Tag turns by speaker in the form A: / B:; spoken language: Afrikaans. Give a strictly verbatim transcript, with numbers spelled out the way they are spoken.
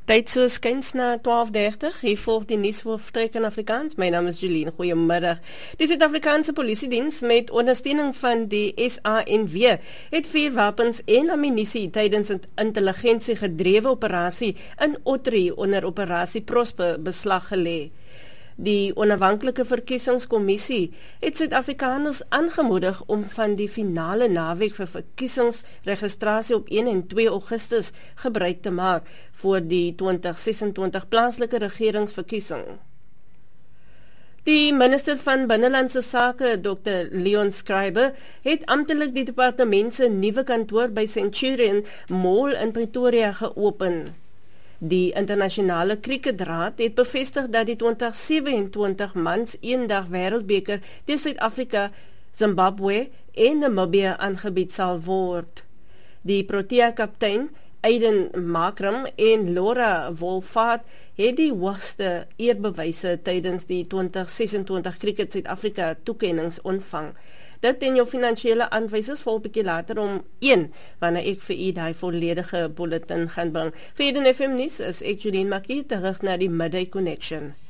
A: Tyd so skuins na twaalf dertig, hier volg die nuushoofstuk in Afrikaans. My naam is Julien, goeiemiddag. Die Suid-Afrikaanse Polisiediens met ondersteuning van die S A N W het vuurwapens en ammunisie tydens 'n intelligensie gedrewe operasie in Ottery onder operasie Prosper beslag gelê. Die onafhanklike verkiesingskommissie het Suid-Afrikaners aangemoedig om van die finale naweek vir verkiesingsregistrasie op een en twee Augustus gebruik te maak vir die twintig sesentwintig plaaslike regeringsverkiesing. Die minister van Binnelandse Sake, Dokter Leon Schreiber, het amptelik die departement se nuwe kantoor by Centurion Mall in Pretoria geopen. Die internasionale kriketraad het bevestig dat die twintig sewentwintig mans eendag wêreldbeker deur Suid-Afrika, Zimbabwe en Namibië aangebied sal word. Die Protea-kaptein Aiden Markram en Laura Wolfhard het die hoogste eerbewyse tydens die twintig sesentwintig Cricket Suid-Afrika toekennings ontvang. Dit en jou finansiële aanwysers vol bietjie later om een, wanneer ek vir u die volledige bulletin gaan bring. Vir die F M nuus is ek Julien Makie, terug na die Midday Connection.